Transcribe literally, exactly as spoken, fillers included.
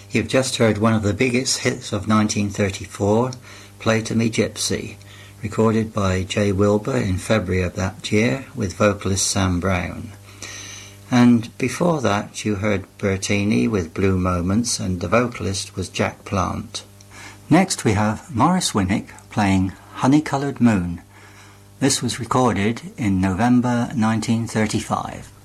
You've just heard one of the biggest hits of nineteen thirty-four, Play to Me Gypsy, recorded by Jay Wilbur in February of that year with vocalist Sam Brown. And before that you heard Bertini with Blue Moments, and the vocalist was Jack Plant. Next we have Morris Winnick playing Honey-Coloured Moon. This was recorded in November nineteen thirty-five.